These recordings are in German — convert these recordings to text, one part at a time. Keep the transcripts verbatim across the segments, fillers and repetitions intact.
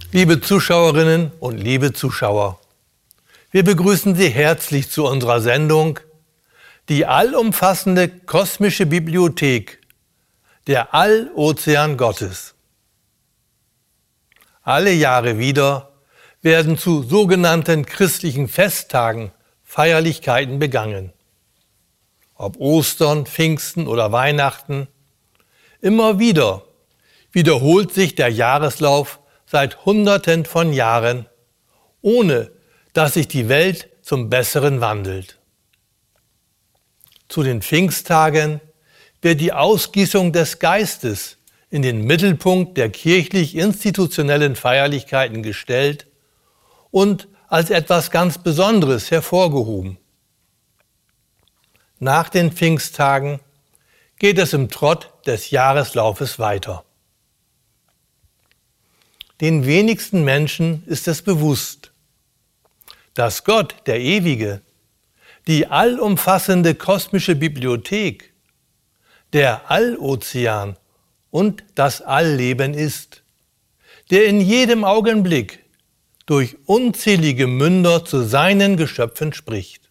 Liebe Zuschauerinnen und liebe Zuschauer, wir begrüßen Sie herzlich zu unserer Sendung Die allumfassende kosmische Bibliothek, der Allozean Gottes. Alle Jahre wieder werden zu sogenannten christlichen Festtagen Feierlichkeiten begangen. Ob Ostern, Pfingsten oder Weihnachten, immer wieder wiederholt sich der Jahreslauf seit Hunderten von Jahren, ohne dass sich die Welt zum Besseren wandelt. Zu den Pfingsttagen wird die Ausgießung des Geistes in den Mittelpunkt der kirchlich-institutionellen Feierlichkeiten gestellt und als etwas ganz Besonderes hervorgehoben. Nach den Pfingsttagen geht es im Trott des Jahreslaufes weiter. Den wenigsten Menschen ist es bewusst, dass Gott, der Ewige, die allumfassende kosmische Bibliothek, der Allozean und das Allleben ist, der in jedem Augenblick durch unzählige Münder zu seinen Geschöpfen spricht.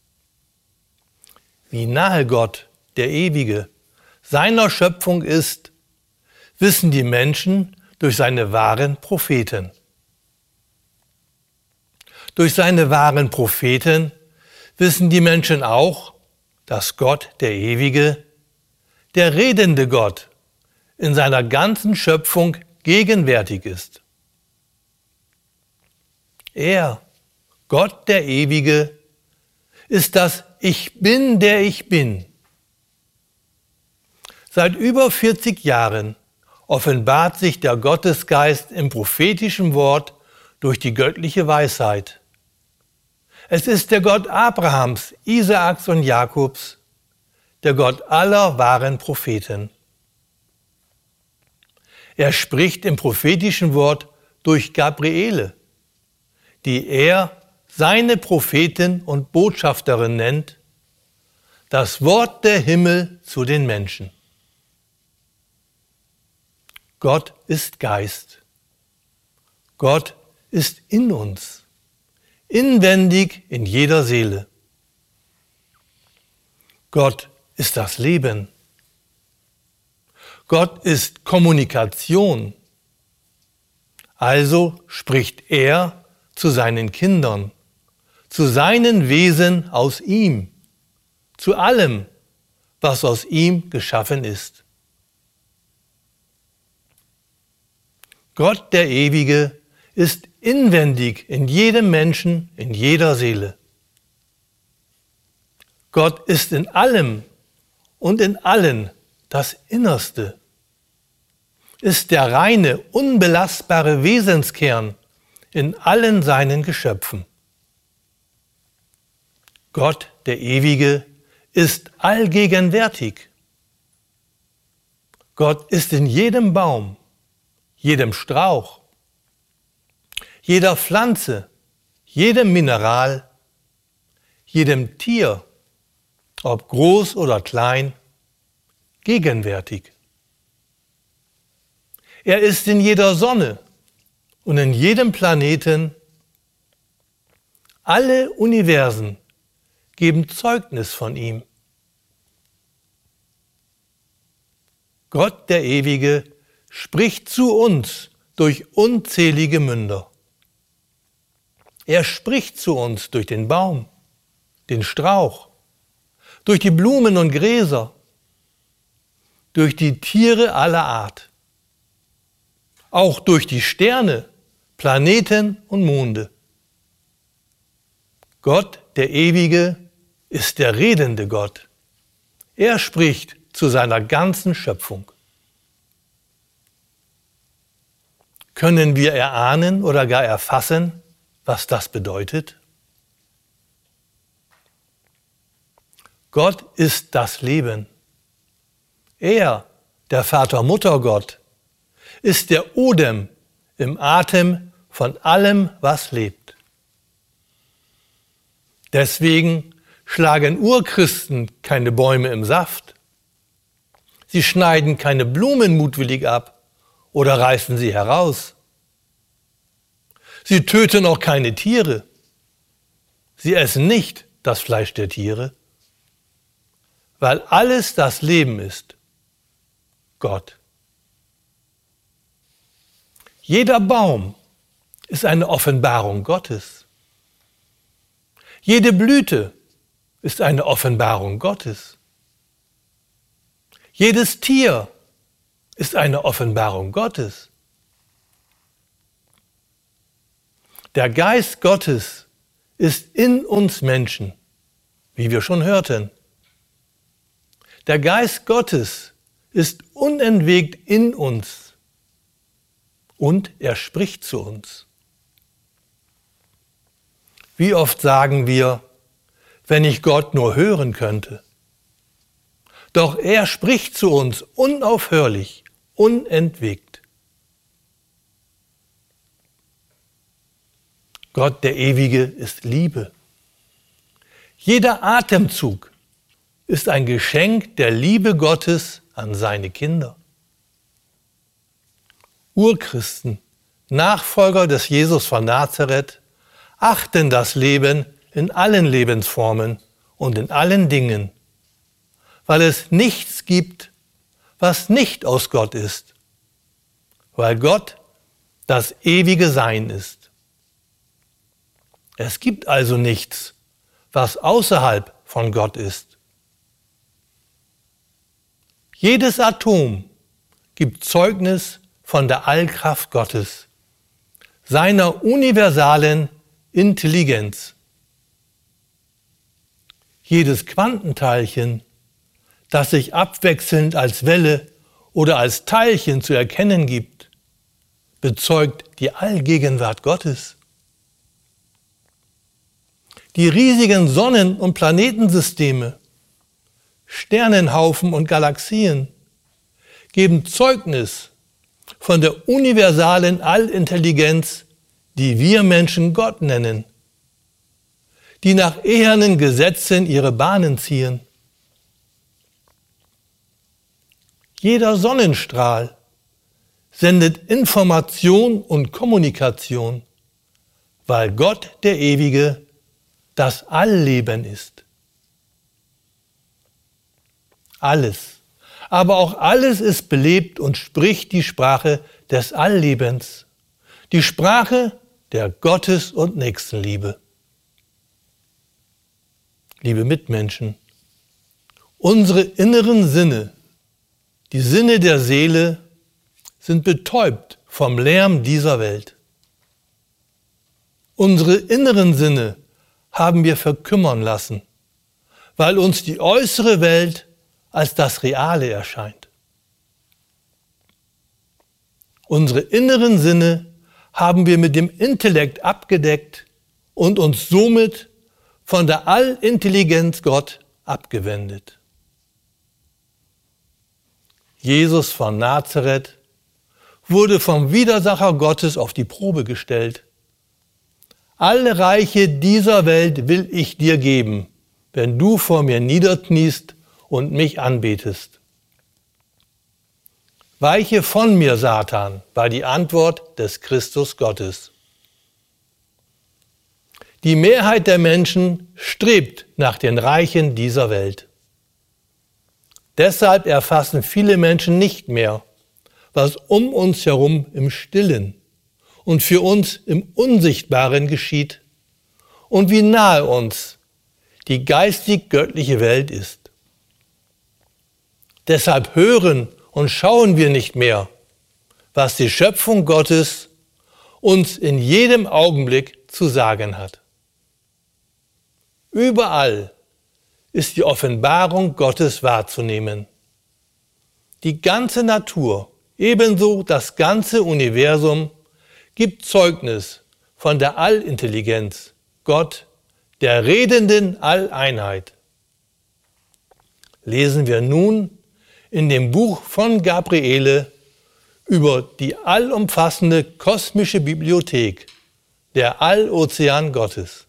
Wie nahe Gott, der Ewige, seiner Schöpfung ist, wissen die Menschen durch seine wahren Propheten. Durch seine wahren Propheten wissen die Menschen auch, dass Gott, der Ewige, der redende Gott, in seiner ganzen Schöpfung gegenwärtig ist. Er, Gott, der Ewige, ist das Ich Bin, der ich bin. Seit über vierzig Jahren offenbart sich der Gottesgeist im prophetischen Wort durch die göttliche Weisheit. Es ist der Gott Abrahams, Isaaks und Jakobs, der Gott aller wahren Propheten. Er spricht im prophetischen Wort durch Gabriele, die er seine Prophetin und Botschafterin nennt, das Wort der Himmel zu den Menschen. Gott ist Geist. Gott ist in uns, inwendig in jeder Seele. Gott ist das Leben. Gott ist Kommunikation. Also spricht er zu seinen Kindern, zu seinen Wesen aus ihm, zu allem, was aus ihm geschaffen ist. Gott, der Ewige, ist inwendig in jedem Menschen, in jeder Seele. Gott ist in allem und in allen das Innerste, ist der reine, unbelastbare Wesenskern in allen seinen Geschöpfen. Gott, der Ewige, ist allgegenwärtig. Gott ist in jedem Baum, jedem Strauch, jeder Pflanze, jedem Mineral, jedem Tier, ob groß oder klein, gegenwärtig. Er ist in jeder Sonne und in jedem Planeten. Alle Universen geben Zeugnis von ihm. Gott, der Ewige, spricht zu uns durch unzählige Münder. Er spricht zu uns durch den Baum, den Strauch, durch die Blumen und Gräser, durch die Tiere aller Art, auch durch die Sterne, Planeten und Monde. Gott, der Ewige, ist der redende Gott. Er spricht zu seiner ganzen Schöpfung. Können wir erahnen oder gar erfassen, was das bedeutet? Gott ist das Leben. Er, der Vater-Mutter-Gott, ist der Odem im Atem von allem, was lebt. Deswegen schlagen Urchristen keine Bäume im Saft. Sie schneiden keine Blumen mutwillig ab oder reißen sie heraus. Sie töten auch keine Tiere. Sie essen nicht das Fleisch der Tiere, weil alles das Leben ist. Gott. Jeder Baum ist eine Offenbarung Gottes. Jede Blüte ist eine Offenbarung Gottes. Jedes Tier ist eine Offenbarung Gottes. Der Geist Gottes ist in uns Menschen, wie wir schon hörten. Der Geist Gottes ist unentwegt in uns und er spricht zu uns. Wie oft sagen wir, wenn ich Gott nur hören könnte. Doch er spricht zu uns unaufhörlich, unentwegt. Gott, der Ewige, ist Liebe. Jeder Atemzug ist ein Geschenk der Liebe Gottes an seine Kinder. Urchristen, Nachfolger des Jesus von Nazareth, achten das Leben in allen Lebensformen und in allen Dingen, weil es nichts gibt, was nicht aus Gott ist, weil Gott das ewige Sein ist. Es gibt also nichts, was außerhalb von Gott ist. Jedes Atom gibt Zeugnis von der Allkraft Gottes, seiner universalen Intelligenz. Jedes Quantenteilchen, das sich abwechselnd als Welle oder als Teilchen zu erkennen gibt, bezeugt die Allgegenwart Gottes. Die riesigen Sonnen- und Planetensysteme, Sternenhaufen und Galaxien geben Zeugnis von der universalen Allintelligenz, die wir Menschen Gott nennen, die nach ehernen Gesetzen ihre Bahnen ziehen. Jeder Sonnenstrahl sendet Information und Kommunikation, weil Gott, der Ewige, das Allleben ist. Alles, aber auch alles ist belebt und spricht die Sprache des Alllebens, die Sprache der Gottes- und Nächstenliebe. Liebe Mitmenschen, unsere inneren Sinne, die Sinne der Seele, sind betäubt vom Lärm dieser Welt. Unsere inneren Sinne haben wir verkümmern lassen, weil uns die äußere Welt als das Reale erscheint. Unsere inneren Sinne haben wir mit dem Intellekt abgedeckt und uns somit von der Allintelligenz Gott abgewendet. Jesus von Nazareth wurde vom Widersacher Gottes auf die Probe gestellt. Alle Reiche dieser Welt will ich dir geben, wenn du vor mir niederkniest und mich anbetest. Weiche von mir, Satan, war die Antwort des Christus Gottes. Die Mehrheit der Menschen strebt nach den Reichen dieser Welt. Deshalb erfassen viele Menschen nicht mehr, was um uns herum im Stillen und für uns im Unsichtbaren geschieht und wie nahe uns die geistig-göttliche Welt ist. Deshalb hören und schauen wir nicht mehr, was die Schöpfung Gottes uns in jedem Augenblick zu sagen hat. Überall ist die Offenbarung Gottes wahrzunehmen. Die ganze Natur, ebenso das ganze Universum, gibt Zeugnis von der Allintelligenz, Gott, der redenden Alleinheit. Lesen wir nun in dem Buch von Gabriele über die allumfassende kosmische Bibliothek, der Allozean Gottes.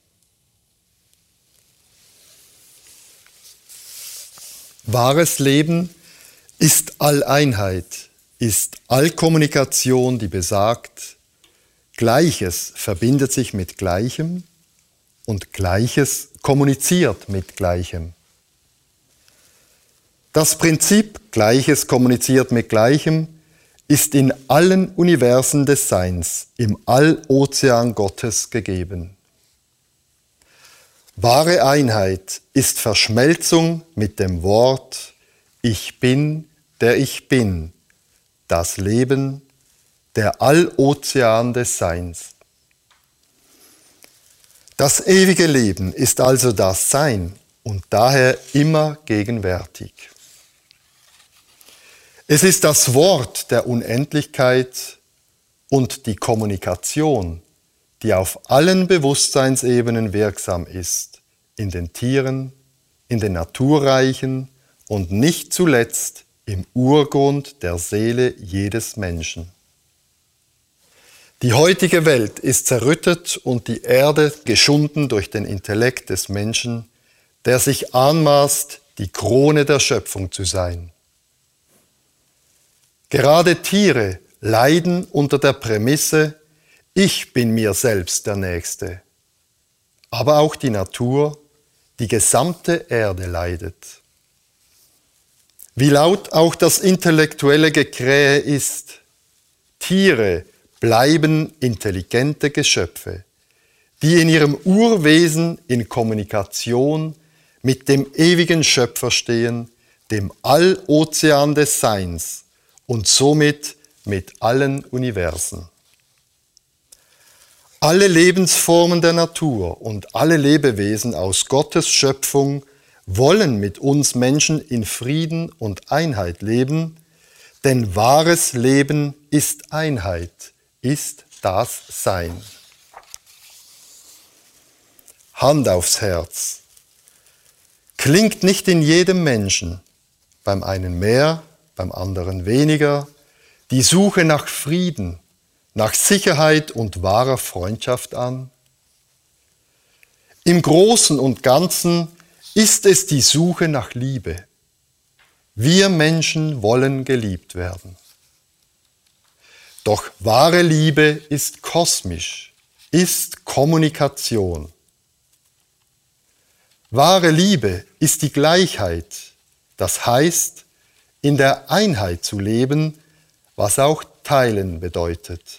Wahres Leben ist Alleinheit, ist Allkommunikation, die besagt, Gleiches verbindet sich mit Gleichem und Gleiches kommuniziert mit Gleichem. Das Prinzip Gleiches kommuniziert mit Gleichem ist in allen Universen des Seins, im Allozean Gottes gegeben. Wahre Einheit ist Verschmelzung mit dem Wort Ich bin, der ich bin, das Leben, der Allozean des Seins. Das ewige Leben ist also das Sein und daher immer gegenwärtig. Es ist das Wort der Unendlichkeit und die Kommunikation, die auf allen Bewusstseinsebenen wirksam ist, in den Tieren, in den Naturreichen und nicht zuletzt im Urgrund der Seele jedes Menschen. Die heutige Welt ist zerrüttet und die Erde geschunden durch den Intellekt des Menschen, der sich anmaßt, die Krone der Schöpfung zu sein. Gerade Tiere leiden unter der Prämisse, ich bin mir selbst der Nächste. Aber auch die Natur, die gesamte Erde leidet. Wie laut auch das intellektuelle Gekrähe ist, Tiere bleiben intelligente Geschöpfe, die in ihrem Urwesen in Kommunikation mit dem ewigen Schöpfer stehen, dem Allozean des Seins und somit mit allen Universen. Alle Lebensformen der Natur und alle Lebewesen aus Gottes Schöpfung wollen mit uns Menschen in Frieden und Einheit leben, denn wahres Leben ist Einheit, ist das Sein. Hand aufs Herz. Klingt nicht in jedem Menschen, beim einen mehr, beim anderen weniger, die Suche nach Frieden, nach Sicherheit und wahrer Freundschaft an? Im Großen und Ganzen ist es die Suche nach Liebe. Wir Menschen wollen geliebt werden. Doch wahre Liebe ist kosmisch, ist Kommunikation. Wahre Liebe ist die Gleichheit, das heißt, in der Einheit zu leben, was auch teilen bedeutet.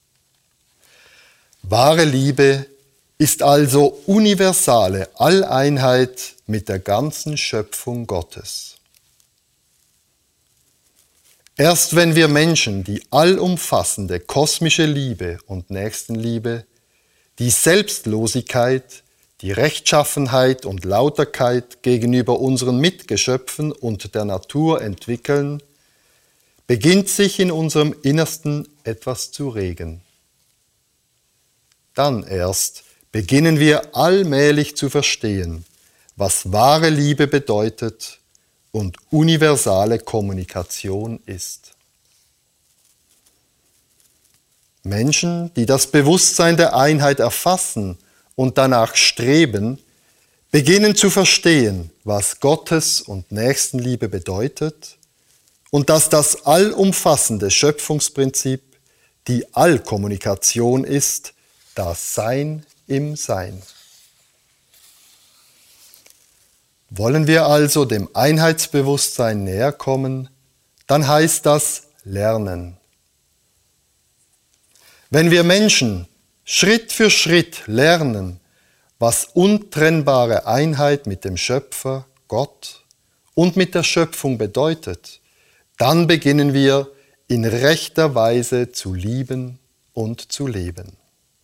Wahre Liebe ist also universale Alleinheit mit der ganzen Schöpfung Gottes. Erst wenn wir Menschen die allumfassende kosmische Liebe und Nächstenliebe, die Selbstlosigkeit, die Rechtschaffenheit und Lauterkeit gegenüber unseren Mitgeschöpfen und der Natur entwickeln, beginnt sich in unserem Innersten etwas zu regen. Dann erst beginnen wir allmählich zu verstehen, was wahre Liebe bedeutet und universale Kommunikation ist. Menschen, die das Bewusstsein der Einheit erfassen und danach streben, beginnen zu verstehen, was Gottes und Nächstenliebe bedeutet und dass das allumfassende Schöpfungsprinzip die Allkommunikation ist, das Sein im Sein. Wollen wir also dem Einheitsbewusstsein näher kommen, dann heißt das Lernen. Wenn wir Menschen Schritt für Schritt lernen, was untrennbare Einheit mit dem Schöpfer, Gott und mit der Schöpfung bedeutet, dann beginnen wir in rechter Weise zu lieben und zu leben.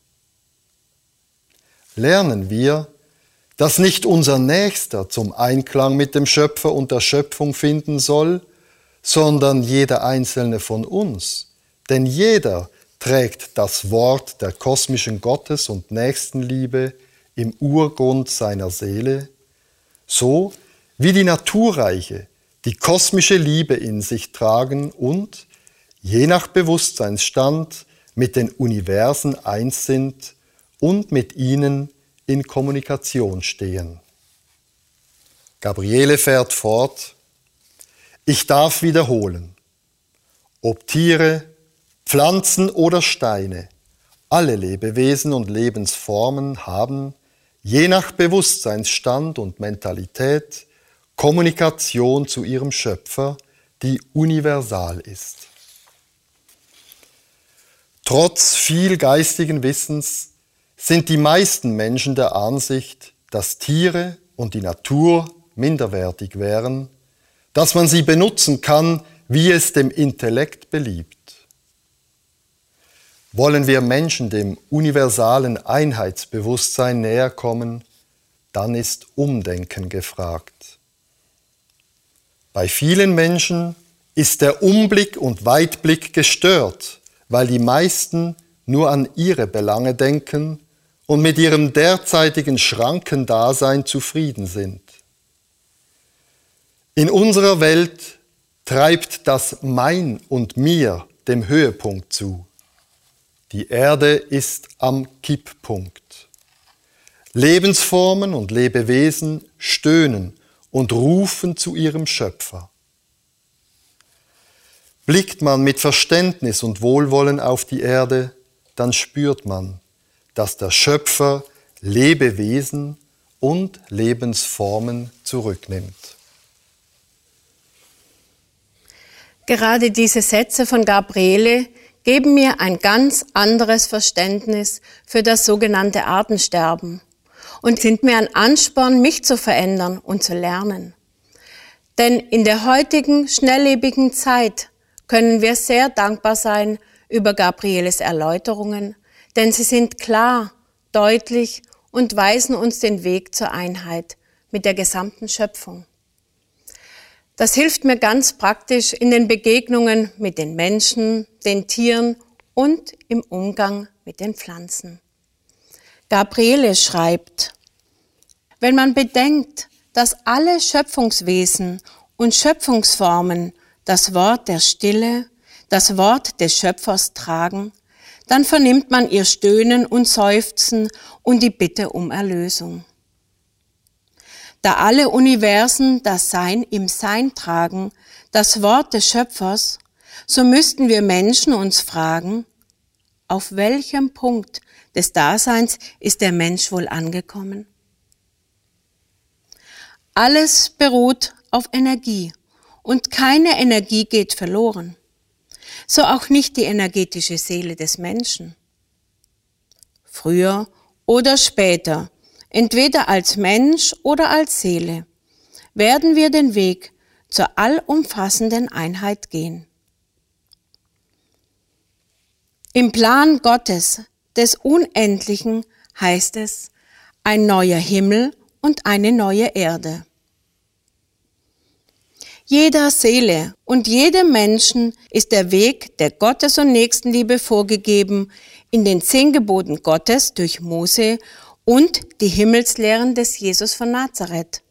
Lernen wir, dass nicht unser Nächster zum Einklang mit dem Schöpfer und der Schöpfung finden soll, sondern jeder einzelne von uns. Denn jeder trägt das Wort der kosmischen Gottes- und Nächstenliebe im Urgrund seiner Seele, so wie die Naturreiche die kosmische Liebe in sich tragen und, je nach Bewusstseinsstand, mit den Universen eins sind und mit ihnen in Kommunikation stehen. Gabriele fährt fort: Ich darf wiederholen, ob Tiere, Pflanzen oder Steine, Alle Lebewesen und Lebensformen haben, je nach Bewusstseinsstand und Mentalität, Kommunikation zu ihrem Schöpfer, die universal ist. Trotz viel geistigen Wissens sind die meisten Menschen der Ansicht, dass Tiere und die Natur minderwertig wären, dass man sie benutzen kann, wie es dem Intellekt beliebt. Wollen wir Menschen dem universalen Einheitsbewusstsein näher kommen, dann ist Umdenken gefragt. Bei vielen Menschen ist der Umblick und Weitblick gestört, weil die meisten nur an ihre Belange denken und mit ihrem derzeitigen Schrankendasein zufrieden sind. In unserer Welt treibt das Mein und Mir dem Höhepunkt zu. Die Erde ist am Kipppunkt. Lebensformen und Lebewesen stöhnen und rufen zu ihrem Schöpfer. Blickt man mit Verständnis und Wohlwollen auf die Erde, dann spürt man, dass der Schöpfer Lebewesen und Lebensformen zurücknimmt. Gerade diese Sätze von Gabriele geben mir ein ganz anderes Verständnis für das sogenannte Artensterben und sind mir ein Ansporn, mich zu verändern und zu lernen. Denn in der heutigen, schnelllebigen Zeit können wir sehr dankbar sein über Gabrieles Erläuterungen, denn sie sind klar, deutlich und weisen uns den Weg zur Einheit mit der gesamten Schöpfung. Das hilft mir ganz praktisch in den Begegnungen mit den Menschen, den Tieren und im Umgang mit den Pflanzen. Gabriele schreibt: Wenn man bedenkt, dass alle Schöpfungswesen und Schöpfungsformen das Wort der Stille, das Wort des Schöpfers tragen, dann vernimmt man ihr Stöhnen und Seufzen und die Bitte um Erlösung. Da alle Universen das Sein im Sein tragen, das Wort des Schöpfers, so müssten wir Menschen uns fragen, auf welchem Punkt des Daseins ist der Mensch wohl angekommen? Alles beruht auf Energie und keine Energie geht verloren. So auch nicht die energetische Seele des Menschen. Früher oder später, entweder als Mensch oder als Seele, werden wir den Weg zur allumfassenden Einheit gehen. Im Plan Gottes, des Unendlichen, heißt es, ein neuer Himmel und eine neue Erde. Jeder Seele und jedem Menschen ist der Weg der Gottes- und Nächstenliebe vorgegeben in den zehn Geboten Gottes durch Mose und die Himmelslehren des Jesus von Nazareth.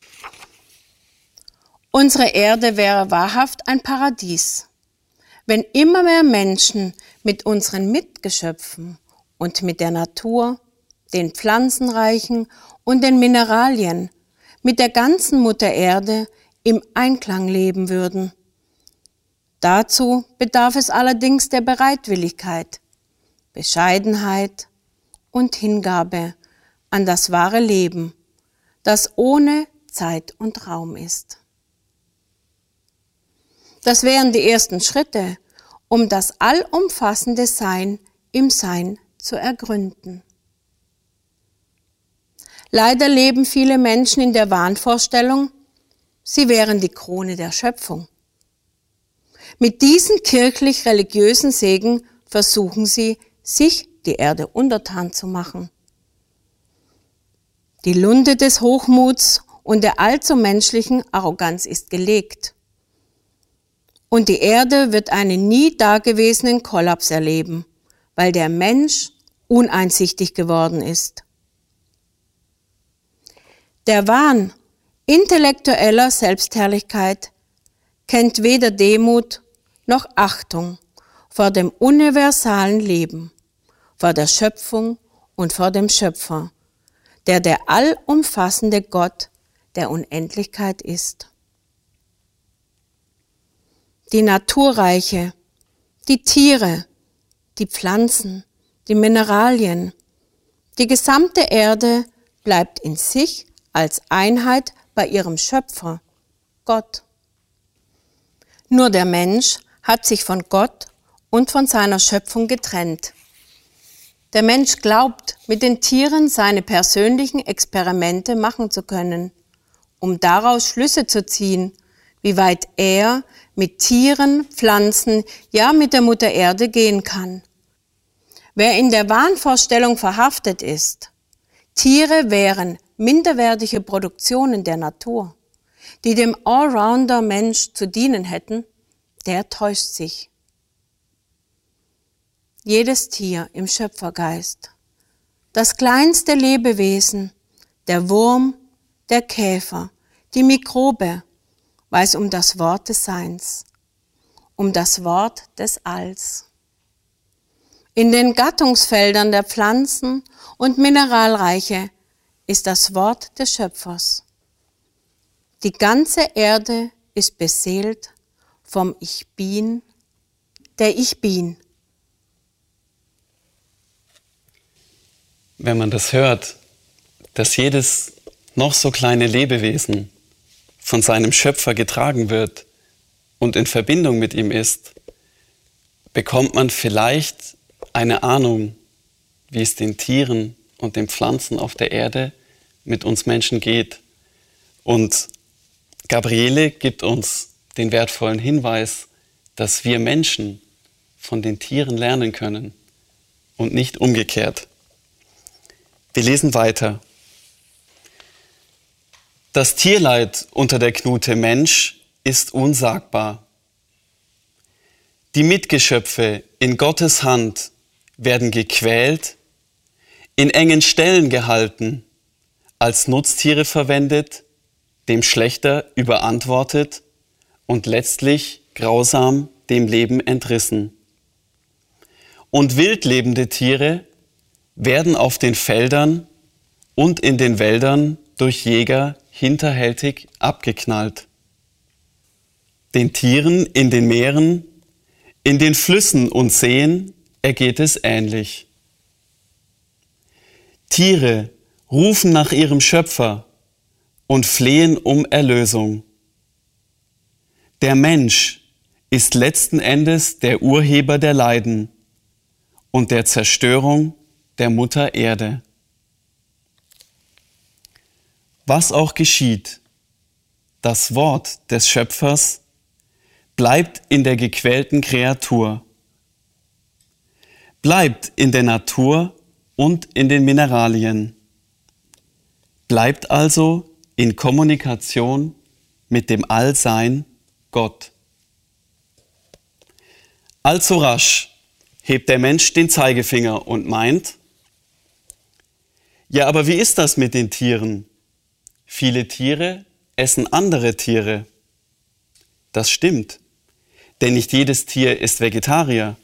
Unsere Erde wäre wahrhaft ein Paradies, wenn immer mehr Menschen mit unseren Mitgeschöpfen und mit der Natur, den Pflanzenreichen und den Mineralien, mit der ganzen Mutter Erde im Einklang leben würden. Dazu bedarf es allerdings der Bereitwilligkeit, Bescheidenheit und Hingabe an das wahre Leben, das ohne Zeit und Raum ist. Das wären die ersten Schritte, um das allumfassende Sein im Sein zu ergründen. Leider leben viele Menschen in der Wahnvorstellung, sie wären die Krone der Schöpfung. Mit diesen kirchlich-religiösen Segen versuchen sie, sich die Erde untertan zu machen. Die Lunte des Hochmuts und der allzu menschlichen Arroganz ist gelegt. Und die Erde wird einen nie dagewesenen Kollaps erleben, weil der Mensch uneinsichtig geworden ist. Der Wahn intellektueller Selbstherrlichkeit kennt weder Demut noch Achtung vor dem universalen Leben, vor der Schöpfung und vor dem Schöpfer, der der allumfassende Gott der Unendlichkeit ist. Die Naturreiche, die Tiere, die Pflanzen, die Mineralien. Die gesamte Erde bleibt in sich als Einheit bei ihrem Schöpfer, Gott. Nur der Mensch hat sich von Gott und von seiner Schöpfung getrennt. Der Mensch glaubt, mit den Tieren seine persönlichen Experimente machen zu können, um daraus Schlüsse zu ziehen, wie weit er mit Tieren, Pflanzen, ja mit der Mutter Erde gehen kann. Wer in der Wahnvorstellung verhaftet ist, Tiere wären minderwertige Produktionen der Natur, die dem Allrounder-Mensch zu dienen hätten, der täuscht sich. Jedes Tier im Schöpfergeist, das kleinste Lebewesen, der Wurm, der Käfer, die Mikrobe, weiß um das Wort des Seins, um das Wort des Alls. In den Gattungsfeldern der Pflanzen und Mineralreiche ist das Wort des Schöpfers. Die ganze Erde ist beseelt vom Ich Bin, der Ich Bin. Wenn man das hört, dass jedes noch so kleine Lebewesen von seinem Schöpfer getragen wird und in Verbindung mit ihm ist, bekommt man vielleicht eine Ahnung, wie es den Tieren und den Pflanzen auf der Erde mit uns Menschen geht. Und Gabriele gibt uns den wertvollen Hinweis, dass wir Menschen von den Tieren lernen können und nicht umgekehrt. Wir lesen weiter. Das Tierleid unter der Knute Mensch ist unsagbar. Die Mitgeschöpfe in Gottes Hand werden gequält, in engen Ställen gehalten, als Nutztiere verwendet, dem Schlechter überantwortet und letztlich grausam dem Leben entrissen. Und wildlebende Tiere werden auf den Feldern und in den Wäldern durch Jäger hinterhältig abgeknallt. Den Tieren in den Meeren, in den Flüssen und Seen ergeht es ähnlich. Tiere rufen nach ihrem Schöpfer und flehen um Erlösung. Der Mensch ist letzten Endes der Urheber der Leiden und der Zerstörung der Mutter Erde. Was auch geschieht, das Wort des Schöpfers bleibt in der gequälten Kreatur, bleibt in der Natur und in den Mineralien, bleibt also in Kommunikation mit dem Allsein Gott. Allzu rasch hebt der Mensch den Zeigefinger und meint, ja, aber wie ist das mit den Tieren? Viele Tiere essen andere Tiere. Das stimmt, denn nicht jedes Tier ist Vegetarier.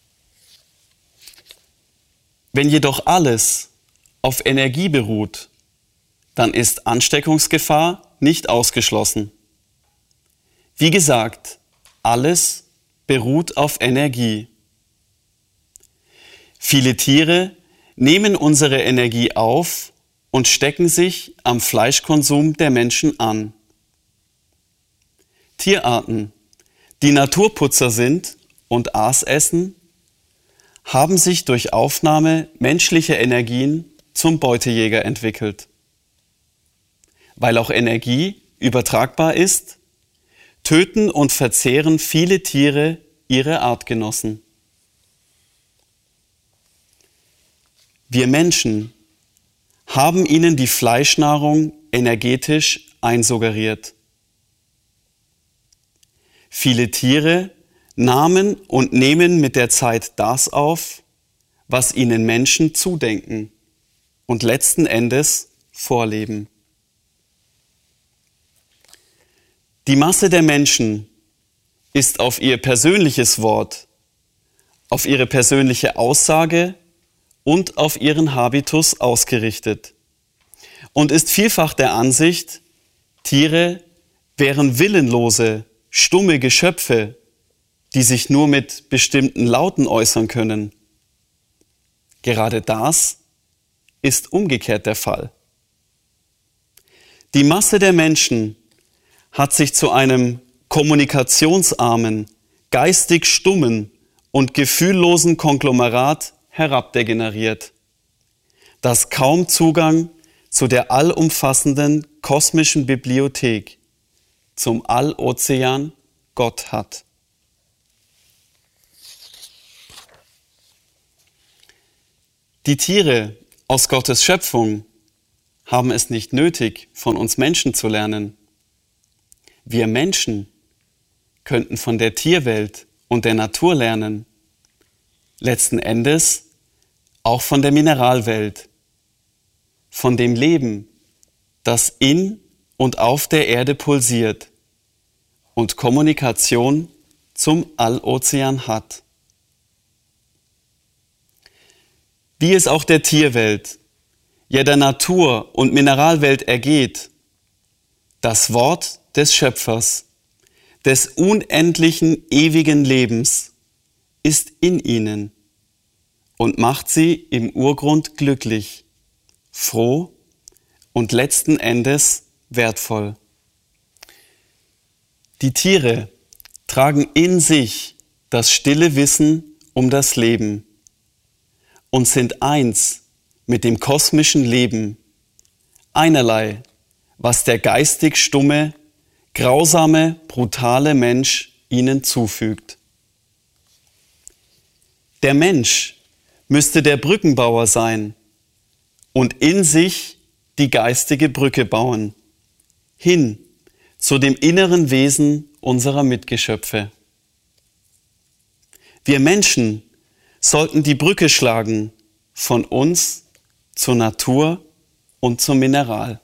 Wenn jedoch alles auf Energie beruht, dann ist Ansteckungsgefahr nicht ausgeschlossen. Wie gesagt, alles beruht auf Energie. Viele Tiere nehmen unsere Energie auf und stecken sich am Fleischkonsum der Menschen an. Tierarten, die Naturputzer sind und Aas essen, haben sich durch Aufnahme menschlicher Energien zum Beutejäger entwickelt. Weil auch Energie übertragbar ist, töten und verzehren viele Tiere ihre Artgenossen. Wir Menschen haben ihnen die Fleischnahrung energetisch einsuggeriert. Viele Tiere nahmen und nehmen mit der Zeit das auf, was ihnen Menschen zudenken und letzten Endes vorleben. Die Masse der Menschen ist auf ihr persönliches Wort, auf ihre persönliche Aussage und auf ihren Habitus ausgerichtet und ist vielfach der Ansicht, Tiere wären willenlose, stumme Geschöpfe, die sich nur mit bestimmten Lauten äußern können. Gerade das ist umgekehrt der Fall. Die Masse der Menschen hat sich zu einem kommunikationsarmen, geistig stummen und gefühllosen Konglomerat herabdegeneriert, das kaum Zugang zu der allumfassenden kosmischen Bibliothek, zum Allozean Gott hat. Die Tiere aus Gottes Schöpfung haben es nicht nötig, von uns Menschen zu lernen. Wir Menschen könnten von der Tierwelt und der Natur lernen, letzten Endes auch von der Mineralwelt, von dem Leben, das in und auf der Erde pulsiert und Kommunikation zum Allozean hat. Wie es auch der Tierwelt, ja der Natur- und Mineralwelt ergeht, das Wort des Schöpfers, des unendlichen, ewigen Lebens, ist in ihnen und macht sie im Urgrund glücklich, froh und letzten Endes wertvoll. Die Tiere tragen in sich das stille Wissen um das Leben und sind eins mit dem kosmischen Leben, einerlei, was der geistig stumme, grausame, brutale Mensch ihnen zufügt. Der Mensch müsste der Brückenbauer sein und in sich die geistige Brücke bauen, hin zu dem inneren Wesen unserer Mitgeschöpfe. Wir Menschen sollten die Brücke schlagen von uns zur Natur und zum Mineral.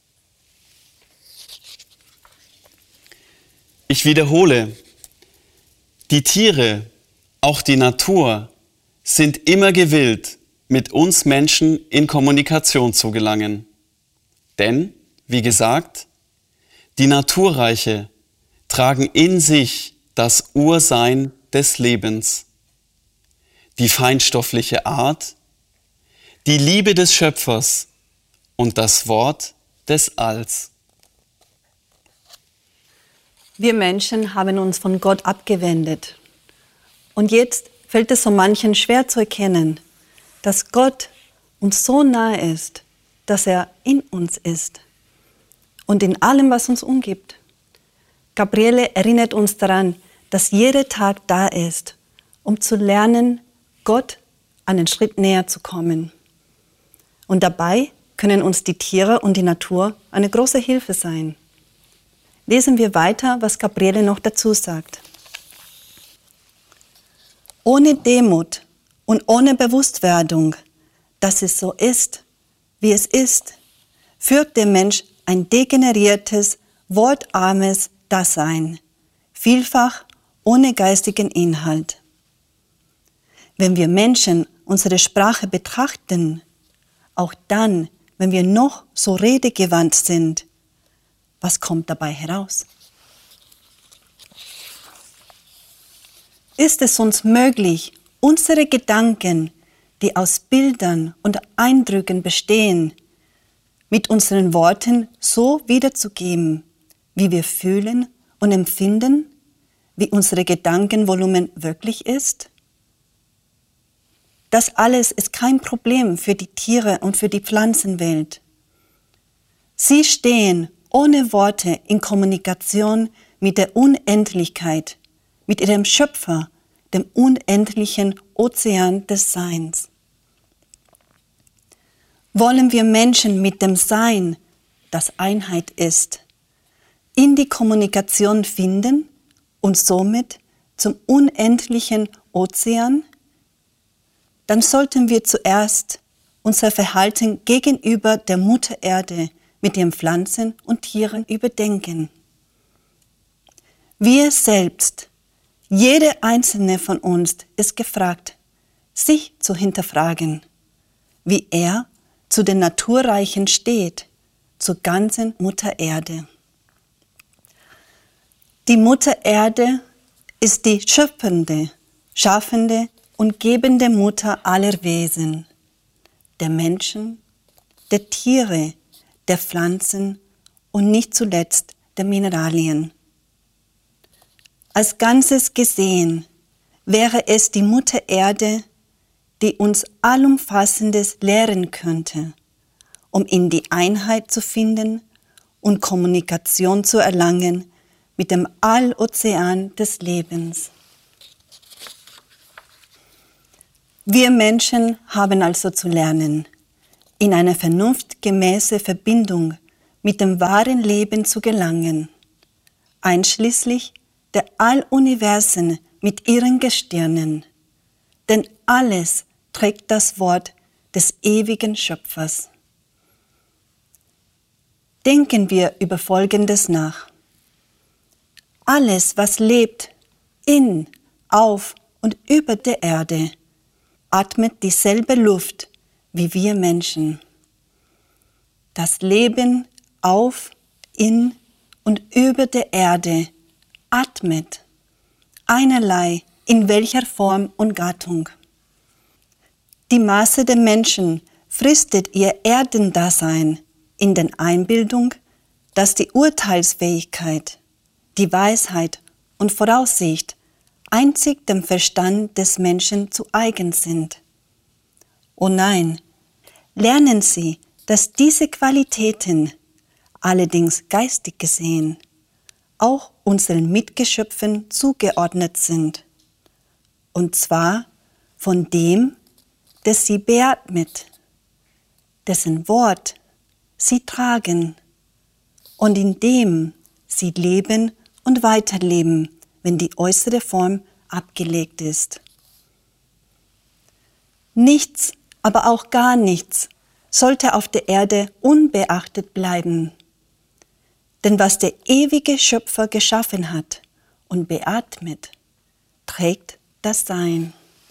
Ich wiederhole, die Tiere, auch die Natur, sind immer gewillt, mit uns Menschen in Kommunikation zu gelangen. Denn, wie gesagt, die Naturreiche tragen in sich das Ursein des Lebens, die feinstoffliche Art, die Liebe des Schöpfers und das Wort des Alls. Wir Menschen haben uns von Gott abgewendet. Und jetzt fällt es so manchen schwer zu erkennen, dass Gott uns so nahe ist, dass er in uns ist und in allem, was uns umgibt. Gabriele erinnert uns daran, dass jeder Tag da ist, um zu lernen, Gott einen Schritt näher zu kommen. Und dabei können uns die Tiere und die Natur eine große Hilfe sein. Lesen wir weiter, was Gabriele noch dazu sagt. Ohne Demut und ohne Bewusstwerdung, dass es so ist, wie es ist, führt der Mensch ein degeneriertes, wortarmes Dasein, vielfach ohne geistigen Inhalt. Wenn wir Menschen unsere Sprache betrachten, auch dann, wenn wir noch so redegewandt sind, was kommt dabei heraus? Ist es uns möglich, unsere Gedanken, die aus Bildern und Eindrücken bestehen, mit unseren Worten so wiederzugeben, wie wir fühlen und empfinden, wie unsere Gedankenvolumen wirklich ist? Das alles ist kein Problem für die Tiere und für die Pflanzenwelt. Sie stehen ohne Worte in Kommunikation mit der Unendlichkeit, mit ihrem Schöpfer, dem unendlichen Ozean des Seins. Wollen wir Menschen mit dem Sein, das Einheit ist, in die Kommunikation finden und somit zum unendlichen Ozean, dann sollten wir zuerst unser Verhalten gegenüber der Mutter Erde mit ihren Pflanzen und Tieren überdenken. Wir selbst, jede einzelne von uns ist gefragt, sich zu hinterfragen, wie er zu den Naturreichen steht, zur ganzen Mutter Erde. Die Mutter Erde ist die schöpfende, schaffende, und gebende Mutter aller Wesen, der Menschen, der Tiere, der Pflanzen und nicht zuletzt der Mineralien. Als Ganzes gesehen wäre es die Mutter Erde, die uns Allumfassendes lehren könnte, um in die Einheit zu finden und Kommunikation zu erlangen mit dem Allozean des Lebens. Wir Menschen haben also zu lernen, in eine vernunftgemäße Verbindung mit dem wahren Leben zu gelangen, einschließlich der Alluniversen mit ihren Gestirnen, denn alles trägt das Wort des ewigen Schöpfers. Denken wir über Folgendes nach. Alles, was lebt, in, auf und über der Erde, atmet dieselbe Luft wie wir Menschen. Das Leben auf, in und über der Erde atmet, einerlei in welcher Form und Gattung. Die Masse der Menschen fristet ihr Erdendasein in der Einbildung, dass die Urteilsfähigkeit, die Weisheit und Voraussicht einzig dem Verstand des Menschen zu eigen sind. Oh nein, lernen Sie, dass diese Qualitäten, allerdings geistig gesehen, auch unseren Mitgeschöpfen zugeordnet sind, und zwar von dem, der sie beatmet, dessen Wort sie tragen und in dem sie leben und weiterleben, wenn die äußere Form abgelegt ist. Nichts, aber auch gar nichts sollte auf der Erde unbeachtet bleiben. Denn was der ewige Schöpfer geschaffen hat und beatmet, trägt das Sein.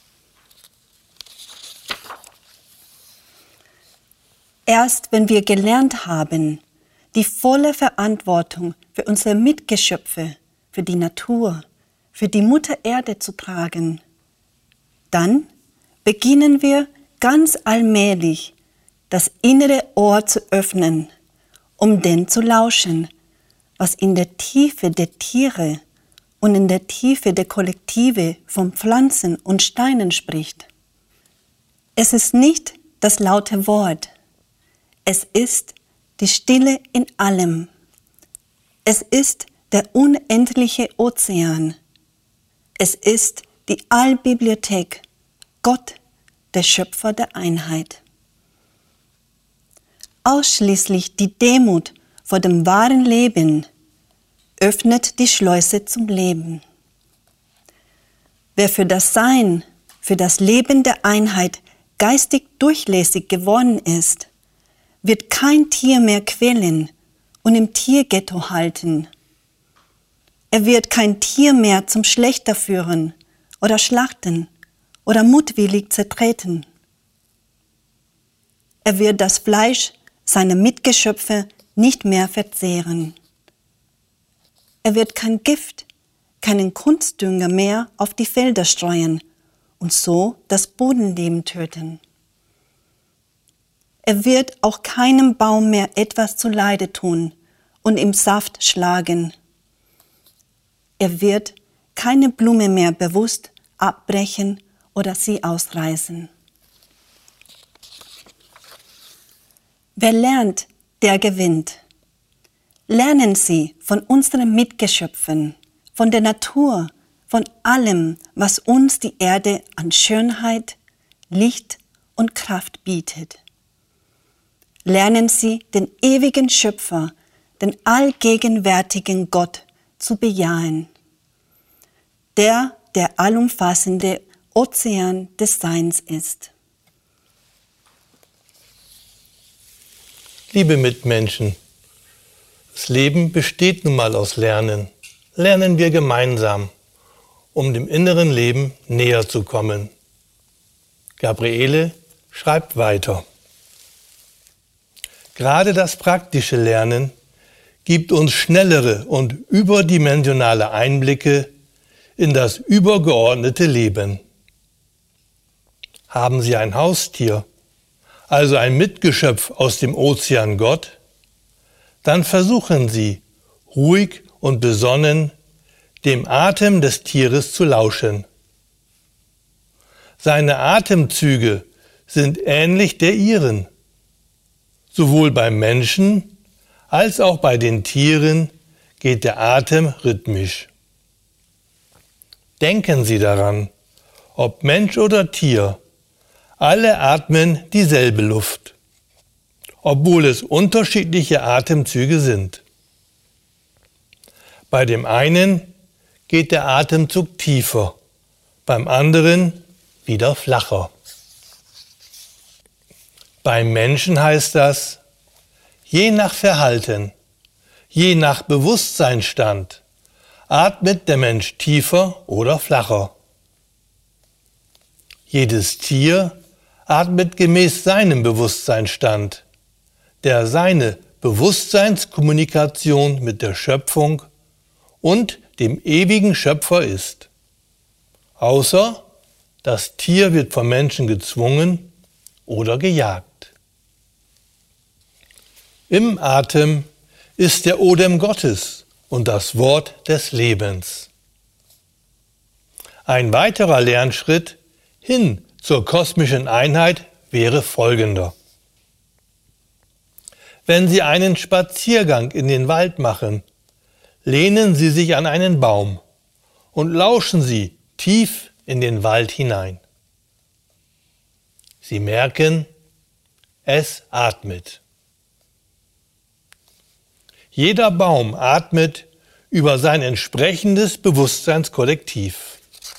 Erst wenn wir gelernt haben, die volle Verantwortung für unsere Mitgeschöpfe, für die Natur, für die Mutter Erde zu tragen, dann beginnen wir ganz allmählich das innere Ohr zu öffnen, um denn zu lauschen, was in der Tiefe der Tiere und in der Tiefe der Kollektive von Pflanzen und Steinen spricht. Es ist nicht das laute Wort, es ist die Stille in allem. Es ist der unendliche Ozean. Es ist die Allbibliothek, Gott, der Schöpfer der Einheit. Ausschließlich die Demut vor dem wahren Leben öffnet die Schleuse zum Leben. Wer für das Sein, für das Leben der Einheit geistig durchlässig geworden ist, wird kein Tier mehr quälen und im Tierghetto halten. Er wird kein Tier mehr zum Schlechter führen oder schlachten oder mutwillig zertreten. Er wird das Fleisch seiner Mitgeschöpfe nicht mehr verzehren. Er wird kein Gift, keinen Kunstdünger mehr auf die Felder streuen und so das Bodenleben töten. Er wird auch keinem Baum mehr etwas zuleide tun und im Saft schlagen. Er wird keine Blume mehr bewusst abbrechen oder sie ausreißen. Wer lernt, der gewinnt. Lernen Sie von unseren Mitgeschöpfen, von der Natur, von allem, was uns die Erde an Schönheit, Licht und Kraft bietet. Lernen Sie den ewigen Schöpfer, den allgegenwärtigen Gott zu bejahen, der der allumfassende Ozean des Seins ist. Liebe Mitmenschen, das Leben besteht nun mal aus Lernen. Lernen wir gemeinsam, um dem inneren Leben näher zu kommen. Gabriele schreibt weiter. Gerade das praktische Lernen gibt uns schnellere und überdimensionale Einblicke in das übergeordnete Leben. Haben Sie ein Haustier, also ein Mitgeschöpf aus dem Ozean Gott, dann versuchen Sie, ruhig und besonnen dem Atem des Tieres zu lauschen. Seine Atemzüge sind ähnlich der Ihren. Sowohl beim Menschen als auch bei den Tieren geht der Atem rhythmisch. Denken Sie daran, ob Mensch oder Tier, alle atmen dieselbe Luft, obwohl es unterschiedliche Atemzüge sind. Bei dem einen geht der Atemzug tiefer, beim anderen wieder flacher. Beim Menschen heißt das, je nach Verhalten, je nach Bewusstseinsstand, atmet der Mensch tiefer oder flacher. Jedes Tier atmet gemäß seinem Bewusstseinsstand, der seine Bewusstseinskommunikation mit der Schöpfung und dem ewigen Schöpfer ist. Außer das Tier wird vom Menschen gezwungen oder gejagt. Im Atem ist der Odem Gottes und das Wort des Lebens. Ein weiterer Lernschritt hin zur kosmischen Einheit wäre folgender. Wenn Sie einen Spaziergang in den Wald machen, lehnen Sie sich an einen Baum und lauschen Sie tief in den Wald hinein. Sie merken, es atmet. Jeder Baum atmet über sein entsprechendes Bewusstseinskollektiv.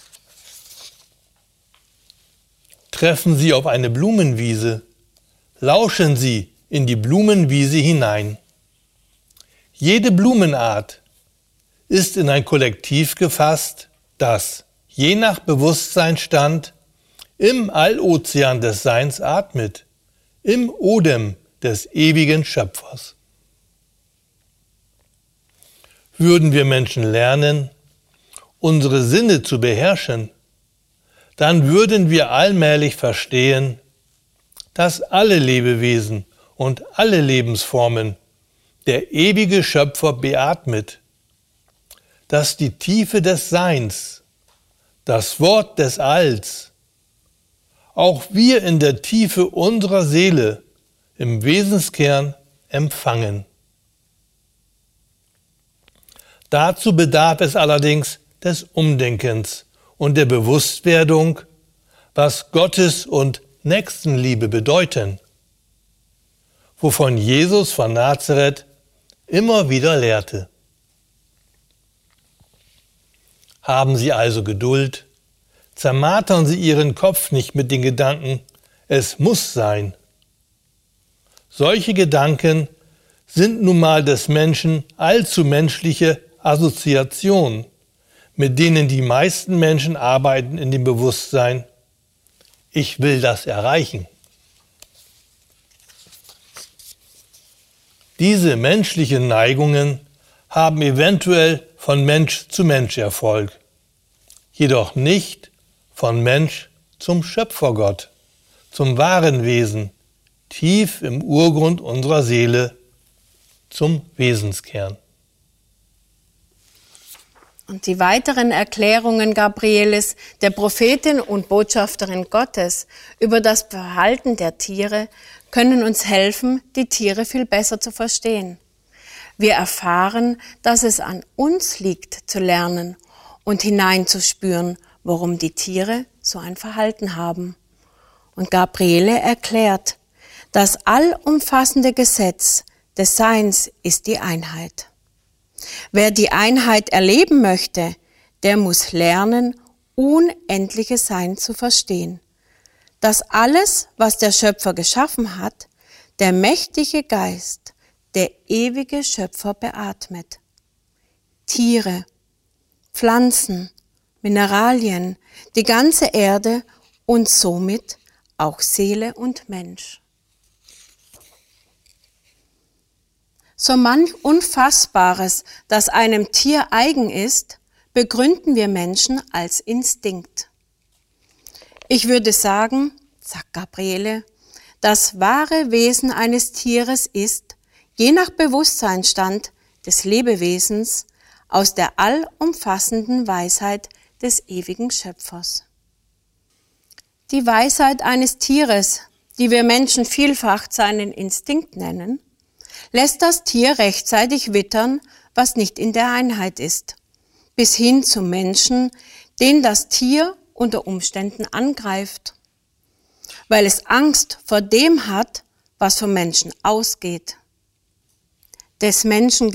Treffen Sie auf eine Blumenwiese, lauschen Sie in die Blumenwiese hinein. Jede Blumenart ist in ein Kollektiv gefasst, das, je nach Bewusstseinsstand, im Allozean des Seins atmet, im Odem des ewigen Schöpfers. Würden wir Menschen lernen, unsere Sinne zu beherrschen, dann würden wir allmählich verstehen, dass alle Lebewesen und alle Lebensformen der ewige Schöpfer beatmet, dass die Tiefe des Seins, das Wort des Alls, auch wir in der Tiefe unserer Seele im Wesenskern empfangen. Dazu bedarf es allerdings des Umdenkens und der Bewusstwerdung, was Gottes- und Nächstenliebe bedeuten, wovon Jesus von Nazareth immer wieder lehrte. Haben Sie also Geduld, zermartern Sie Ihren Kopf nicht mit den Gedanken, es muss sein. Solche Gedanken sind nun mal des Menschen allzu menschliche Assoziationen, mit denen die meisten Menschen arbeiten in dem Bewusstsein, ich will das erreichen. Diese menschlichen Neigungen haben eventuell von Mensch zu Mensch Erfolg, jedoch nicht von Mensch zum Schöpfergott, zum wahren Wesen, tief im Urgrund unserer Seele, zum Wesenskern. Und die weiteren Erklärungen Gabrieles, der Prophetin und Botschafterin Gottes, über das Verhalten der Tiere, können uns helfen, die Tiere viel besser zu verstehen. Wir erfahren, dass es an uns liegt, zu lernen und hineinzuspüren, warum die Tiere so ein Verhalten haben. Und Gabriele erklärt, das allumfassende Gesetz des Seins ist die Einheit. Wer die Einheit erleben möchte, der muss lernen, unendliches Sein zu verstehen. Dass alles, was der Schöpfer geschaffen hat, der mächtige Geist, der ewige Schöpfer beatmet. Tiere, Pflanzen, Mineralien, die ganze Erde und somit auch Seele und Mensch. So manch Unfassbares, das einem Tier eigen ist, begründen wir Menschen als Instinkt. Ich würde sagen, sagt Gabriele, das wahre Wesen eines Tieres ist, je nach Bewusstseinsstand des Lebewesens, aus der allumfassenden Weisheit des ewigen Schöpfers. Die Weisheit eines Tieres, die wir Menschen vielfach seinen Instinkt nennen, lässt das Tier rechtzeitig wittern, was nicht in der Einheit ist, bis hin zum Menschen, den das Tier unter Umständen angreift, weil es Angst vor dem hat, was vom Menschen ausgeht. Des Menschen